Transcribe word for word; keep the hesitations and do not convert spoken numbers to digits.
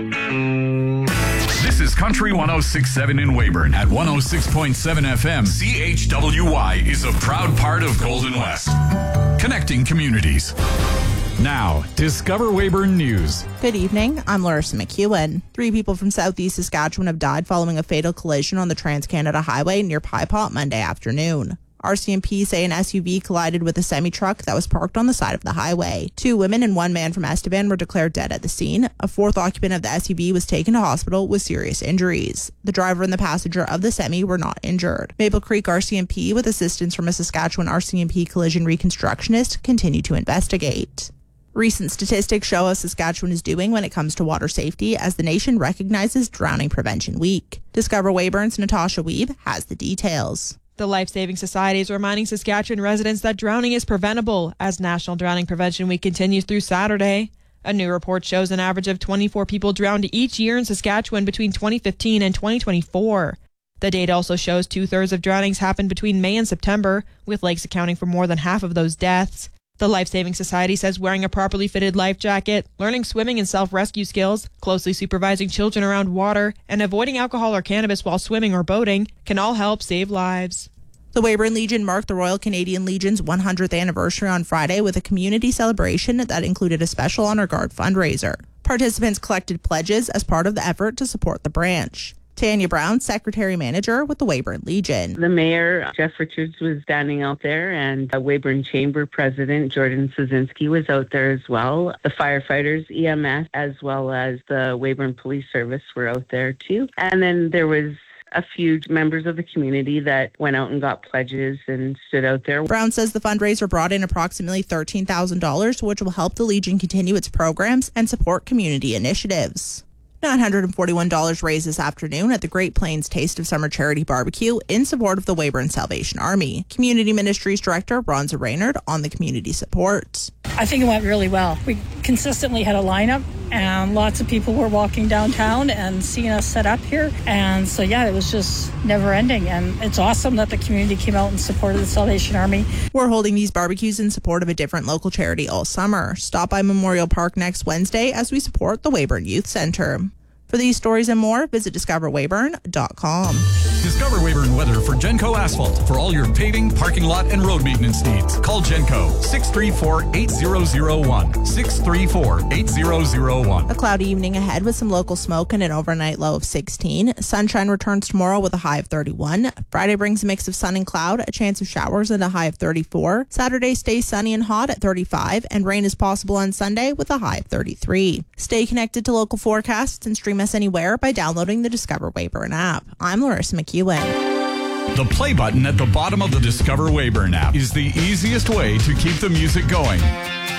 This is Country one oh six point seven in Weyburn at one oh six point seven F M. C H W Y is a proud part of Golden West, connecting communities. Now, Discover Weyburn News. Good evening, I'm Larissa McEwen. Three people from southeast Saskatchewan have died following a fatal collision on the Trans-Canada Highway near Pie Pot Monday afternoon. R C M P say an S U V collided with a semi-truck that was parked on the side of the highway. Two women and one man from Estevan were declared dead at the scene. A fourth occupant of the S U V was taken to hospital with serious injuries. The driver and the passenger of the semi were not injured. Maple Creek R C M P, with assistance from a Saskatchewan R C M P collision reconstructionist, continue to investigate. Recent statistics show how Saskatchewan is doing when it comes to water safety as the nation recognizes Drowning Prevention Week. Discover Weyburn's Natasha Weeb has the details. The Life Saving Society is reminding Saskatchewan residents that drowning is preventable as National Drowning Prevention Week continues through Saturday. A new report shows an average of twenty-four people drowned each year in Saskatchewan between twenty fifteen and twenty twenty-four. The data also shows two-thirds of drownings happened between May and September, with lakes accounting for more than half of those deaths. The Life Saving Society says wearing a properly fitted life jacket, learning swimming and self-rescue skills, closely supervising children around water, and avoiding alcohol or cannabis while swimming or boating can all help save lives. The Weyburn Legion marked the Royal Canadian Legion's one hundredth anniversary on Friday with a community celebration that included a special Honor Guard fundraiser. Participants collected pledges as part of the effort to support the branch. Tanya Brown, Secretary-Manager with the Weyburn Legion. The Mayor, Jeff Richards, was standing out there, and the Weyburn Chamber President, Jordan Szynski, was out there as well. The firefighters, E M S, as well as the Weyburn Police Service were out there too. And then there was a few members of the community that went out and got pledges and stood out there. Brown says the fundraiser brought in approximately thirteen thousand dollars, which will help the Legion continue its programs and support community initiatives. nine hundred forty-one dollars raised this afternoon at the Great Plains Taste of Summer Charity Barbecue in support of the Weyburn Salvation Army. Community Ministries Director Bronza Raynard on the community support. I think it went really well. We consistently had a lineup and lots of people were walking downtown and seeing us set up here. And so, yeah, it was just never ending. And it's awesome that the community came out and supported the Salvation Army. We're holding these barbecues in support of a different local charity all summer. Stop by Memorial Park next Wednesday as we support the Weyburn Youth Centre. For these stories and more, visit discover weyburn dot com. Discover Weyburn weather for Genco Asphalt. For all your paving, parking lot, and road maintenance needs, call Genco six three four, eight zero zero one. six three four, eight zero zero one. A cloudy evening ahead with some local smoke and an overnight low of sixteen. Sunshine returns tomorrow with a high of thirty-one. Friday brings a mix of sun and cloud, a chance of showers and a high of thirty-four. Saturday stays sunny and hot at thirty-five, and rain is possible on Sunday with a high of thirty-three. Stay connected to local forecasts and stream us anywhere by downloading the Discover Weyburn app. I'm Larissa McEwen. The play button at the bottom of the Discover Weyburn app is the easiest way to keep the music going.